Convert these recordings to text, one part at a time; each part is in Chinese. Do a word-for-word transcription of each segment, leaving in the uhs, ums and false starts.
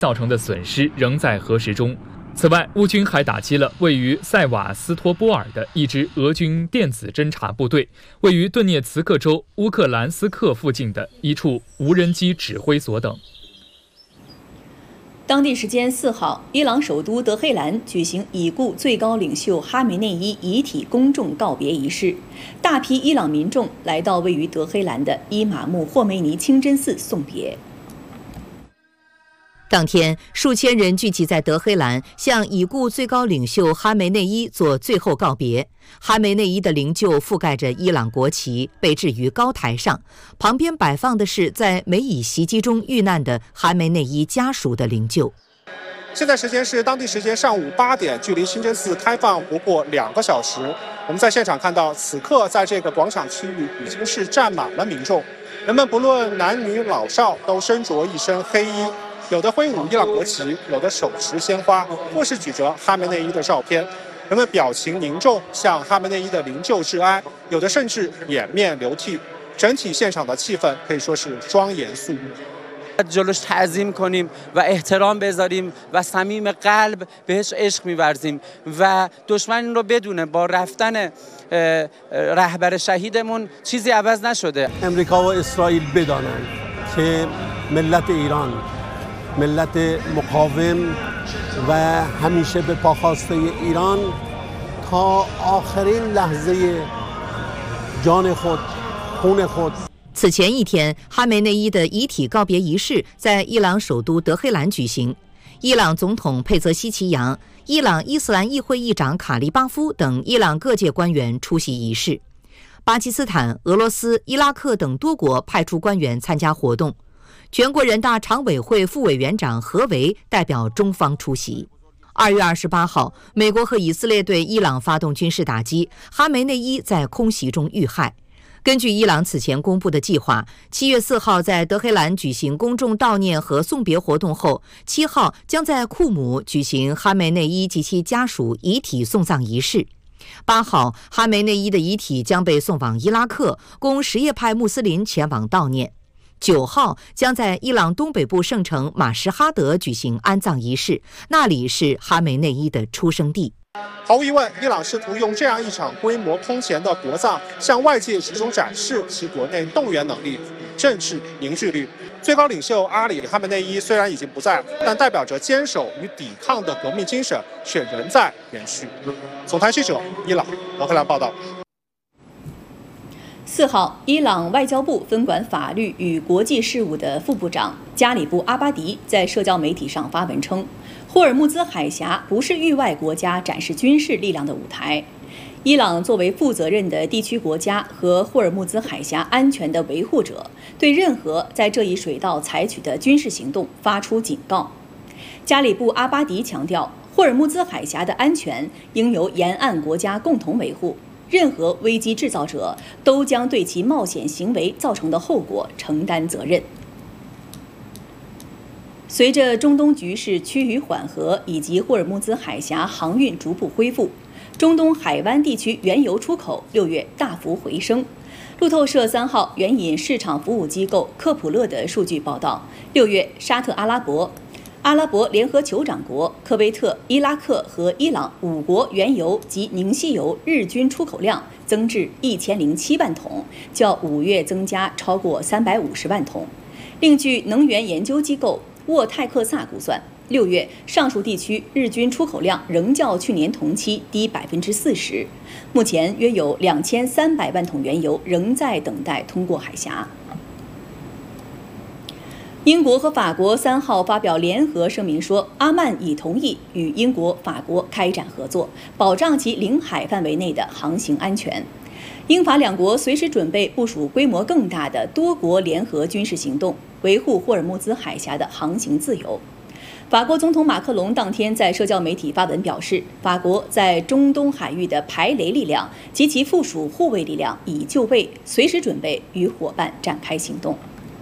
造成的损失仍在核实中。此外，乌军还打击了位于塞瓦斯托波尔的一支俄军电子侦察部队，位于顿涅茨克州乌克兰斯克附近的一处无人机指挥所等。 当地时间四号，伊朗首都德黑兰举行已故最高领袖哈梅内伊遗体公众告别仪式，大批伊朗民众来到位于德黑兰的伊玛目霍梅尼清真寺送别。 当天，数千人聚集在德黑兰，向已故最高领袖哈梅内伊做最后告别。哈梅内伊的灵柩覆盖着伊朗国旗，被置于高台上，旁边摆放的是在美以袭击中遇难的哈梅内伊家属的灵柩。 现在时间是当地时间上午八点，距离清真寺开放不过两个小时。我们在现场看到，此刻在这个广场区域已经是站满了民众，人们不论男女老少，都身着一身黑衣。有的挥舞伊朗国旗，有的手持鲜花，或是举着哈梅内伊的照片。人们表情凝重，向哈梅内伊的灵柩致哀，有的甚至掩面流涕。整体现场的气氛可以说是庄严肃穆。 جلوش تعظیم کنیم و احترام بذاریم و صمیم قلب بهش عشق می‌ورزیم و دشمن رو بدونه با رفتن رهبر شهیدمون چیزی عوض نشده. امریکا و اسرائیل بدانند که ملت ایران ملت مقاوم و همیشه به پاخواسته ایران تا آخرین لحظه جان خود خون خود。 此前一天，哈梅内伊的遗体告别仪式在伊朗首都德黑兰举行。伊朗总统佩泽西奇扬、伊朗伊斯兰议会议长卡利巴夫等伊朗各界官员出席仪式。巴基斯坦、俄罗斯、伊拉克等多国派出官员参加活动。全国人大常委会副委员长何为代表中方出席。二月二十八号，美国和以色列对伊朗发动军事打击，哈梅内伊在空袭中遇害。根据伊朗此前公布的计划，七月四号在德黑兰举行公众悼念和送别活动后，七号将在库姆举行哈梅内伊及其家属遗体送葬仪式。八号，哈梅内伊的遗体将被送往伊拉克，供什叶派穆斯林前往悼念。九号将在伊朗东北部圣城马什哈德举行安葬仪式，那里是哈梅内伊的出生地。 毫无疑问，伊朗试图用这样一场规模空前的国葬，向外界集中展示其国内动员能力、政治凝聚力。最高领袖阿里·哈梅内伊虽然已经不在，但代表着坚守与抵抗的革命精神却仍在延续。总台记者伊朗德黑兰报道。 四号，伊朗外交部分管法律与国际事务的副部长加里布·阿巴迪在社交媒体上发文称，霍尔木兹海峡不是域外国家展示军事力量的舞台。伊朗作为负责任的地区国家和霍尔木兹海峡安全的维护者，对任何在这一水道采取的军事行动发出警告。加里布·阿巴迪强调，霍尔木兹海峡的安全应由沿岸国家共同维护。任何危机制造者都将对其冒险行为造成的后果承担责任。随着中东局势趋于缓和以及霍尔木兹海峡航运逐步恢复，中东海湾地区原油出口六月大幅回升。路透社三号援引市场服务机构科普勒的数据报道，六月沙特阿拉伯、阿拉伯联合酋长国、科威特、伊拉克和伊朗五国原油及凝稀油日均出口量增至一千零七万桶，较五月增加超过三百五十万桶。另据能源研究机构沃泰克萨估算，六月上述地区日均出口量仍较去年同期低百分之四十。目前约有两千三百万桶原油仍在等待通过海峡。英国和法国三号发表联合声明说，阿曼已同意与英国、法国开展合作，保障其领海范围内的航行安全。英法两国随时准备部署规模更大的多国联合军事行动，维护霍尔木兹海峡的航行自由。法国总统马克龙当天在社交媒体发文表示，法国在中东海域的排雷力量及其附属护卫力量已就位，随时准备与伙伴展开行动。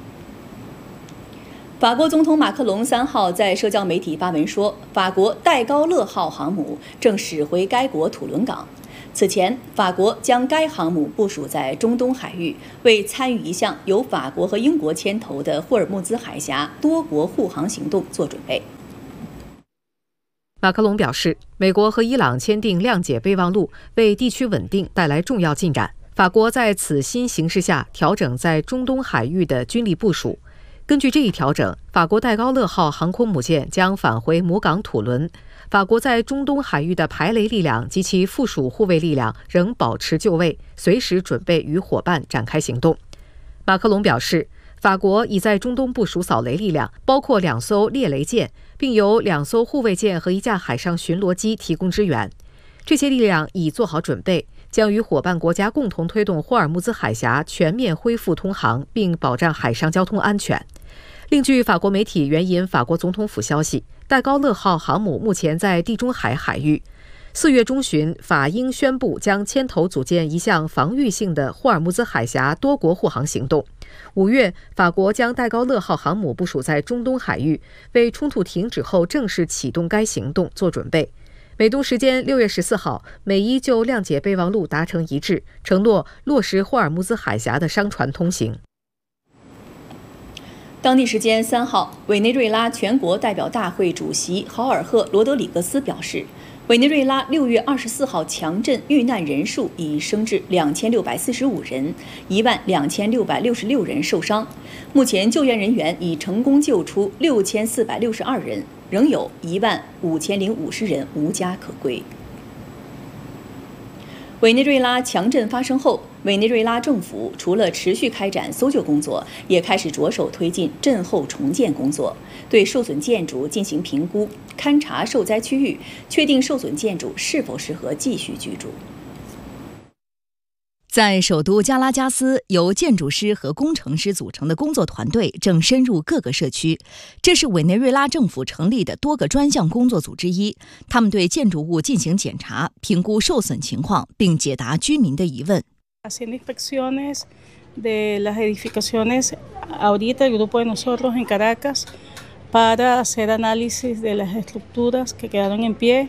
法国总统马克龙三号在社交媒体发文说，法国戴高乐号航母正驶回该国土伦港。 此前，法国将该航母部署在中东海域，为参与一项由法国和英国牵头的霍尔木兹海峡多国护航行动做准备。 马克龙表示，美国和伊朗签订谅解备忘录，为地区稳定带来重要进展。法国在此新形势下调整在中东海域的军力部署。根据这一调整，法国戴高乐号航空母舰将返回母港土伦。法国在中东海域的排雷力量及其附属护卫力量仍保持就位，随时准备与伙伴展开行动。马克龙表示，法国已在中东部署扫雷力量，包括两艘猎雷舰，并由两艘护卫舰和一架海上巡逻机提供支援。这些力量已做好准备，将与伙伴国家共同推动霍尔木兹海峡全面恢复通航，并保障海上交通安全。另据法国媒体援引法国总统府消息，戴高乐号航母目前在地中海海域。四月中旬，法英宣布将牵头组建一项防御性的霍尔木兹海峡多国护航行动。五月，法国将戴高乐号航母部署在中东海域，为冲突停止后正式启动该行动做准备。美东时间六月十四号，美伊就谅解备忘录达成一致，承诺落实霍尔木兹海峡的商船通行。 当地时间三号，委内瑞拉全国代表大会主席豪尔赫·罗德里格斯表示，委内瑞拉六月二十四号强震遇难人数已升至两千六百四十五人，一万两千六百六十六人受伤。目前救援人员已成功救出六千四百六十二人，仍有一万五千零五十人无家可归。委内瑞拉强震发生后，委内瑞拉政府除了持续开展搜救工作，也开始着手推进震后重建工作，对受损建筑进行评估，勘察受灾区域，确定受损建筑是否适合继续居住。 在首都加拉加斯，由建筑师和工程师组成的工作团队正深入各个社区。这是委内瑞拉政府成立的多个专项工作组之一。他们对建筑物进行检查，评估受损情况，并解答居民的疑问。 Haciendo inspecciones de las edificaciones, ahorita el grupo de nosotros en Caracas para hacer análisis de las estructuras que quedaron en pie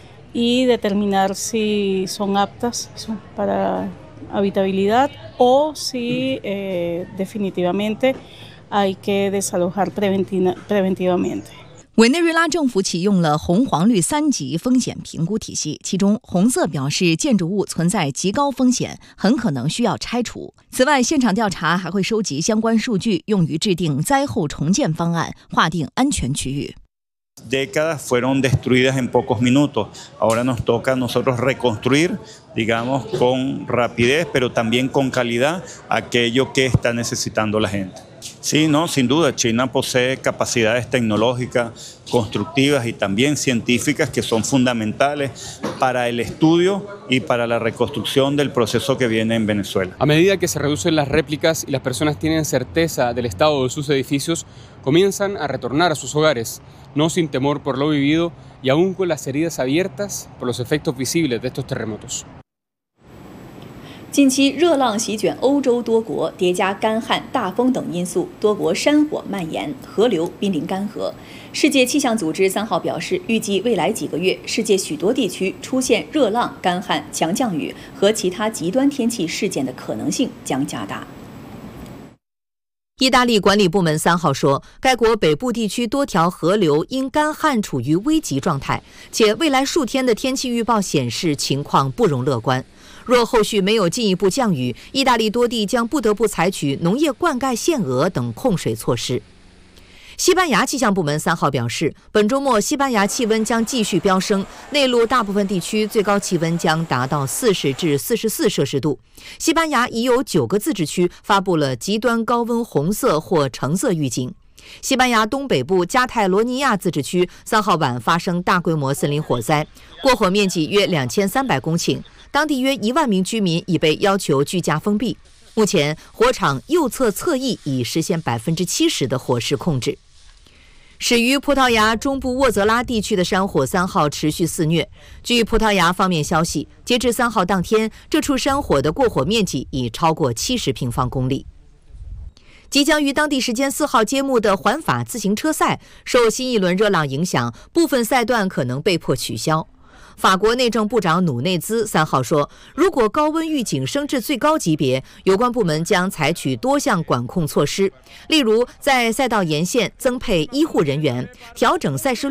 y determinar si son aptas para habitabilidad o si eh, definitivamente hay que desalojar preventivamente。 委内瑞拉政府启用了红黄绿三级风险评估体系，其中红色表示建筑物存在极高风险，很可能需要拆除。此外，现场调查还会收集相关数据，用于制定灾后重建方案，划定安全区域。 Décadas fueron destruidas en pocos minutos. Ahora nos toca a nosotros reconstruir, digamos, con rapidez, pero también con calidad, aquello que está necesitando la gente. Sí, no, sin duda, China posee capacidades tecnológicas, constructivas y también científicas que son fundamentales para el estudio y para la reconstrucción del proceso que viene en Venezuela. A medida que se reducen las réplicas y las personas tienen certeza del estado de sus edificios, comienzan a retornar a sus hogares, no sin temor por lo vivido y aún con las heridas abiertas por los efectos visibles de estos terremotos。 近期热浪席卷欧洲多国，叠加干旱、大风等因素，多国山火蔓延，河流濒临干涸。世界气象组织三号表示，预计未来几个月，世界许多地区出现热浪、干旱、强降雨和其他极端天气事件的可能性将加大。 意大利管理部门三号说，该国北部地区多条河流因干旱处于危急状态，且未来数天的天气预报显示情况不容乐观。若后续没有进一步降雨，意大利多地将不得不采取农业灌溉限额等控水措施。西班牙气象部门三号表示，本周末西班牙气温将继续飙升，内陆大部分地区最高气温将达到四十至四十四摄氏度。西班牙已有九个自治区发布了极端高温红色或橙色预警。西班牙东北部加泰罗尼亚自治区三号晚发生大规模森林火灾，过火面积约两千三百公顷，当地约一万名居民已被要求居家封闭。目前，火场右侧侧翼已实现百分之七十的火势控制。始于葡萄牙中部沃泽拉地区的山火三号持续肆虐。据葡萄牙方面消息，截至三号当天，这处山火的过火面积已超过七十平方公里。即将于当地时间四号揭幕的环法自行车赛，受新一轮热浪影响，部分赛段可能被迫取消。 法国内政部长努内兹三号说，如果高温预警升至最高级别，有关部门将采取多项管控措施，例如在赛道沿线增配医护人员，调整赛事